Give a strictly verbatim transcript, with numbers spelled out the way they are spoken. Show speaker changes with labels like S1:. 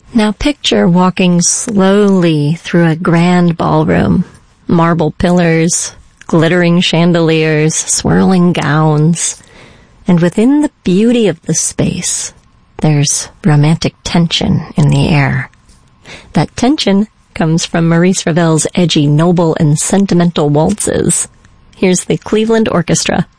S1: Now picture walking slowly through a grand ballroom. Marble pillars, glittering chandeliers, swirling gowns. And within the beauty of the space, there's romantic tension in the air. That tension comes from Maurice Ravel's edgy, noble, and sentimental waltzes. Here's the Cleveland Orchestra.